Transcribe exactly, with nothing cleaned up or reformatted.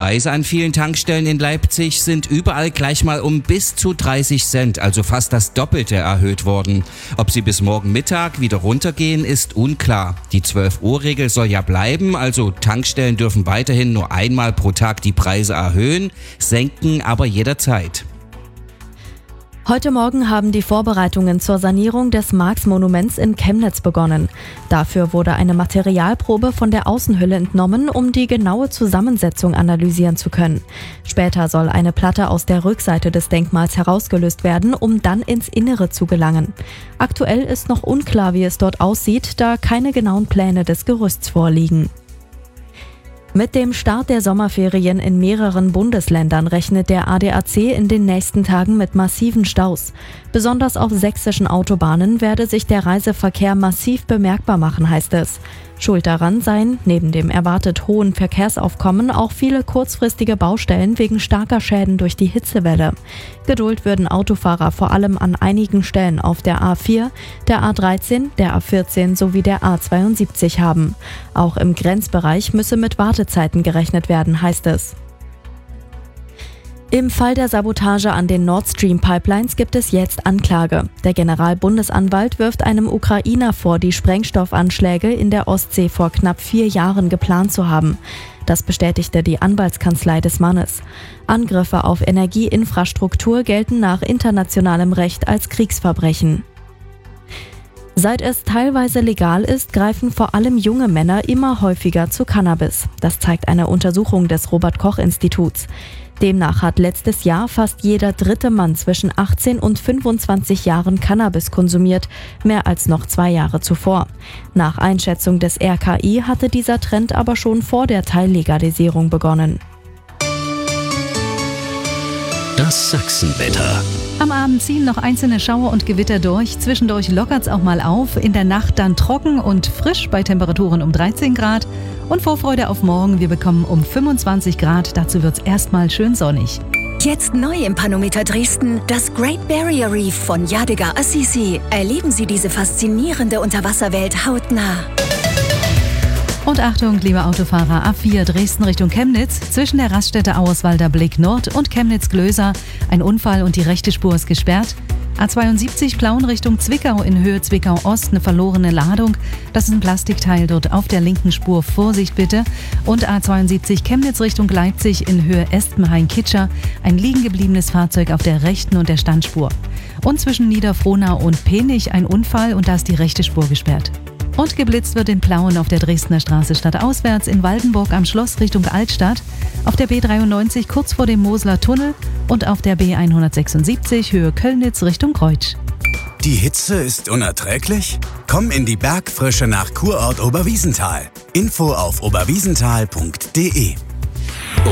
Preise an vielen Tankstellen in Leipzig sind überall gleich mal um bis zu dreißig Cent, also fast das Doppelte erhöht worden. Ob sie bis morgen Mittag wieder runtergehen, ist unklar. Die zwölf-Uhr-Regel soll ja bleiben, also Tankstellen dürfen weiterhin nur einmal pro Tag die Preise erhöhen, senken aber jederzeit. Heute Morgen haben die Vorbereitungen zur Sanierung des Marx-Monuments in Chemnitz begonnen. Dafür wurde eine Materialprobe von der Außenhülle entnommen, um die genaue Zusammensetzung analysieren zu können. Später soll eine Platte aus der Rückseite des Denkmals herausgelöst werden, um dann ins Innere zu gelangen. Aktuell ist noch unklar, wie es dort aussieht, da keine genauen Pläne des Gerüsts vorliegen. Mit dem Start der Sommerferien in mehreren Bundesländern rechnet der A D A C in den nächsten Tagen mit massiven Staus. Besonders auf sächsischen Autobahnen werde sich der Reiseverkehr massiv bemerkbar machen, heißt es. Schuld daran seien, neben dem erwartet hohen Verkehrsaufkommen, auch viele kurzfristige Baustellen wegen starker Schäden durch die Hitzewelle. Geduld würden Autofahrer vor allem an einigen Stellen auf der A vier, der A dreizehn, der A vierzehn sowie der A zweiundsiebzig haben. Auch im Grenzbereich müsse mit Wartezeiten gerechnet werden, heißt es. Im Fall der Sabotage an den Nord Stream Pipelines gibt es jetzt Anklage. Der Generalbundesanwalt wirft einem Ukrainer vor, die Sprengstoffanschläge in der Ostsee vor knapp vier Jahren geplant zu haben. Das bestätigte die Anwaltskanzlei des Mannes. Angriffe auf Energieinfrastruktur gelten nach internationalem Recht als Kriegsverbrechen. Seit es teilweise legal ist, greifen vor allem junge Männer immer häufiger zu Cannabis. Das zeigt eine Untersuchung des Robert-Koch-Instituts. Demnach hat letztes Jahr fast jeder dritte Mann zwischen achtzehn und fünfundzwanzig Jahren Cannabis konsumiert, mehr als noch zwei Jahre zuvor. Nach Einschätzung des R K I hatte dieser Trend aber schon vor der Teillegalisierung begonnen. Das Sachsenwetter. Am Abend ziehen noch einzelne Schauer und Gewitter durch. Zwischendurch lockert's auch mal auf. In der Nacht dann trocken und frisch bei Temperaturen um dreizehn Grad. Und Vorfreude auf morgen. Wir bekommen um fünfundzwanzig Grad. Dazu wird's erstmal schön sonnig. Jetzt neu im Panometer Dresden, das Great Barrier Reef von Yadigar Assisi. Erleben Sie diese faszinierende Unterwasserwelt hautnah. Und Achtung, liebe Autofahrer, A vier Dresden Richtung Chemnitz, zwischen der Raststätte Auerswalder Blick Nord und Chemnitz-Glöser. Ein Unfall und die rechte Spur ist gesperrt. A zweiundsiebzig Plauen Richtung Zwickau in Höhe Zwickau-Ost, eine verlorene Ladung. Das ist ein Plastikteil dort auf der linken Spur, Vorsicht bitte. Und A zweiundsiebzig Chemnitz Richtung Leipzig in Höhe Espenhain-Kitscher, ein liegen gebliebenes Fahrzeug auf der rechten und der Standspur. Und zwischen Niederfrohnau und Penich ein Unfall und da ist die rechte Spur gesperrt. Und geblitzt wird in Plauen auf der Dresdner Straße stadtauswärts, in Waldenburg am Schloss Richtung Altstadt, auf der B dreiundneunzig kurz vor dem Mosler Tunnel und auf der B hundertsechsundsiebzig Höhe Kölnitz Richtung Kreutsch. Die Hitze ist unerträglich? Komm in die Bergfrische nach Kurort Oberwiesenthal. Info auf oberwiesenthal punkt de.